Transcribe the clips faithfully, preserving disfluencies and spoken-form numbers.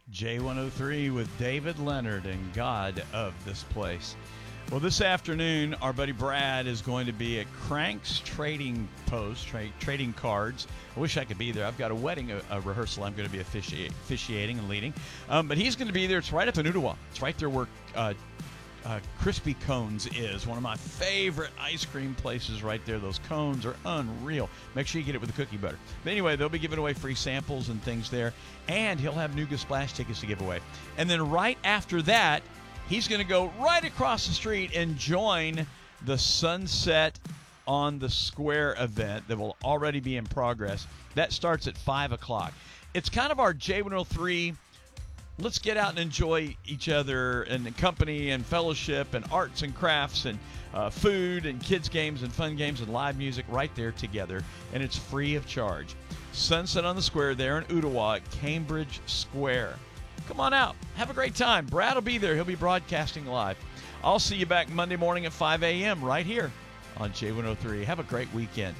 J one oh three with David Leonard and God of This Place. Well, this afternoon, our buddy Brad is going to be at Crank's Trading Post, tra- trading cards. I wish I could be there. I've got a wedding a, a rehearsal I'm going to be offici- officiating and leading. Um, but he's going to be there. It's right up in Ottawa. It's right there where uh, uh, Crispy Cones is. One of my favorite ice cream places right there. Those cones are unreal. Make sure you get it with the cookie butter. But anyway, they'll be giving away free samples and things there. And he'll have Nuga Splash tickets to give away. And then right after that, he's going to go right across the street and join the Sunset on the Square event that will already be in progress. That starts at five o'clock. It's kind of our J one oh three, let's get out and enjoy each other and company and fellowship and arts and crafts and uh, food and kids games and fun games and live music right there together. And it's free of charge. Sunset on the Square there in Ottawa at Cambridge Square. Come on out. Have a great time. Brad will be there. He'll be broadcasting live. I'll see you back Monday morning at five a.m. right here on J one oh three. Have a great weekend.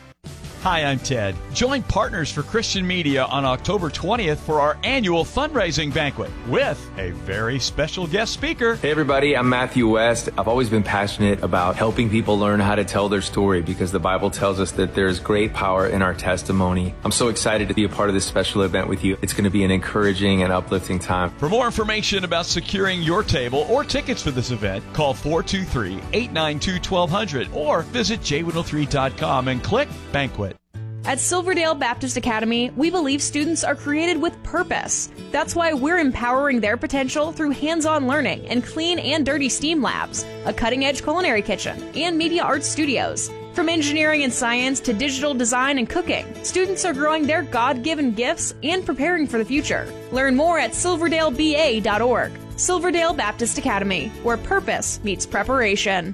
Hi, I'm Ted. Join Partners for Christian Media on October twentieth for our annual fundraising banquet with a very special guest speaker. Hey everybody, I'm Matthew West. I've always been passionate about helping people learn how to tell their story because the Bible tells us that there's great power in our testimony. I'm so excited to be a part of this special event with you. It's going to be an encouraging and uplifting time. For more information about securing your table or tickets for this event, call four two three, eight nine two, one two zero zero or visit j one oh three dot com and click Banquet. At Silverdale Baptist Academy, we believe students are created with purpose. That's why we're empowering their potential through hands-on learning and clean and dirty STEAM labs, a cutting-edge culinary kitchen, and media arts studios. From engineering and science to digital design and cooking, students are growing their God-given gifts and preparing for the future. Learn more at silverdale b a dot org. Silverdale Baptist Academy, where purpose meets preparation.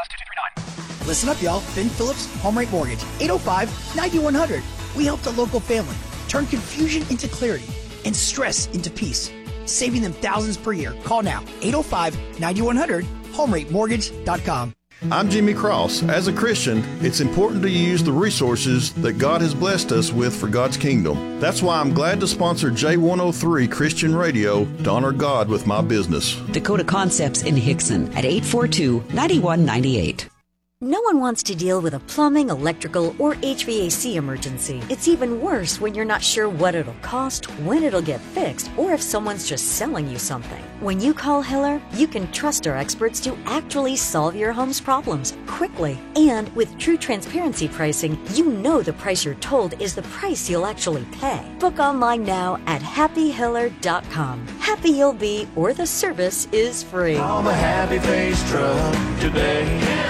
Listen up, y'all. Finn Phillips, Home Rate Mortgage, eight oh five, nine one zero zero. We helped a local family turn confusion into clarity and stress into peace, saving them thousands per year. Call now, eight oh five, nine one zero zero, home rate mortgage dot com. I'm Jimmy Cross. As a Christian, it's important to use the resources that God has blessed us with for God's kingdom. That's why I'm glad to sponsor J one oh three Christian Radio to honor God with my business. Dakota Concepts in Hickson at eight four two, nine one nine eight. No one wants to deal with a plumbing, electrical, or H V A C emergency. It's even worse when you're not sure what it'll cost, when it'll get fixed, or if someone's just selling you something. When you call Hiller, you can trust our experts to actually solve your home's problems quickly. And with true transparency pricing, you know the price you're told is the price you'll actually pay. Book online now at happy hiller dot com. Happy you'll be, or the service is free. Call the Happy Face Truck today.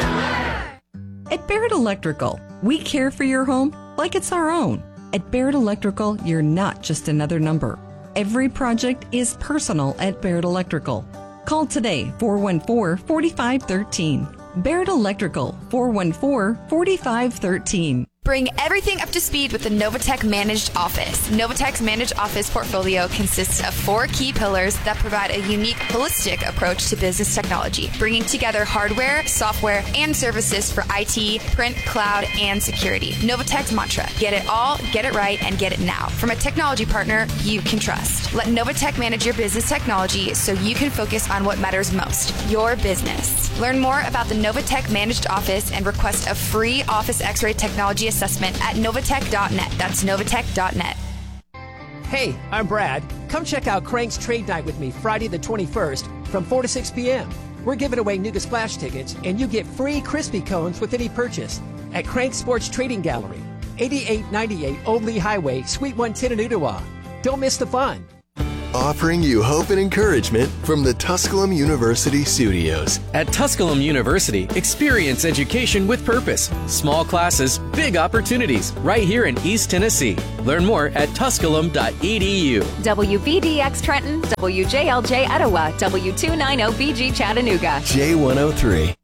At Barrett Electrical, we care for your home like it's our own. At Barrett Electrical, you're not just another number. Every project is personal at Barrett Electrical. Call today, four one four, four five one three. Barrett Electrical, four one four, four five one three. Bring everything up to speed with the Novatech Managed Office. Novatech's Managed Office portfolio consists of four key pillars that provide a unique, holistic approach to business technology, bringing together hardware, software, and services for I T, print, cloud, and security. Novatech's mantra: get it all, get it right, and get it now. From a technology partner you can trust. Let Novatech manage your business technology so you can focus on what matters most, your business. Learn more about the Novatech Managed Office and request a free Office X-ray technology assessment at novatech dot net. That's novatech dot net. Hey, I'm Brad. Come check out Crank's Trade Night with me Friday the twenty-first from four to six p.m. We're giving away Nuga Splash tickets, and you get free Crispy Cones with any purchase at Crank Sports Trading Gallery, eighty-eight ninety-eight Old Lee Highway, Suite one ten in Ottawa. Don't miss the fun. Offering you hope and encouragement from the Tusculum University studios. At Tusculum University, experience education with purpose. Small classes, big opportunities, right here in East Tennessee. Learn more at tusculum dot e d u. W B D X Trenton, W J L J Etowah, W two ninety B G Chattanooga. J one oh three.